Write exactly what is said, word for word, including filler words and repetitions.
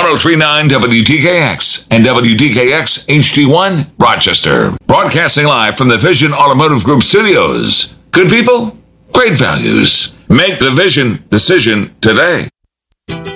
oh three point nine W T K X and W T K X H D one, Rochester. Broadcasting live from the Vision Automotive Group studios. Good people, great values. Make the Vision decision today.